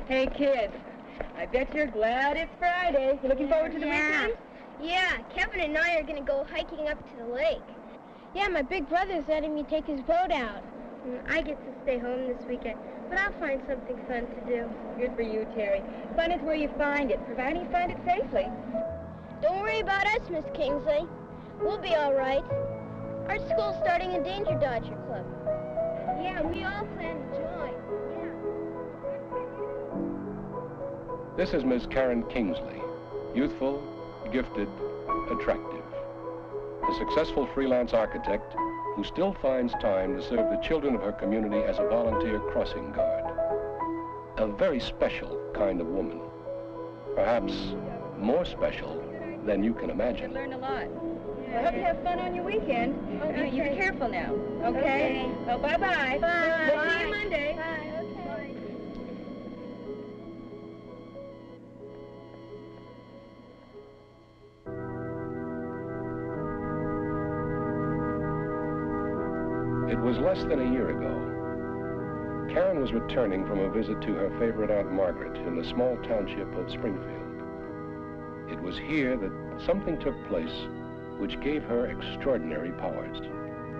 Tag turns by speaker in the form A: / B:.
A: Hey, kids. I bet you're glad it's Friday. You looking forward to the weekend?
B: Yeah, Kevin and I are going to go hiking up to the lake. Yeah, my big brother's letting me take his boat out. I get to stay home this weekend, but I'll find something fun to do.
A: Good for you, Terry. Fun is where you find it, providing you find it safely.
B: Don't worry about us, Miss Kingsley. We'll be all right. Our school's starting a Danger Dodger Club. Yeah, we all plan to join. Yeah.
C: This is Miss Karen Kingsley, youthful, gifted, attractive. A successful freelance architect who still finds time to serve the children of her community as a volunteer crossing guard. A very special kind of woman. Perhaps more special than you can imagine.
A: You learn a lot. I hope you have fun on your weekend.
B: Okay.
A: You be careful now, okay? Well, bye-bye.
B: Bye.
A: We'll see you Monday.
B: Bye. Okay.
C: It was less than a year ago. Karen was returning from a visit to her favorite Aunt Margaret in the small township of Springfield. It was here that something took place which gave her extraordinary powers.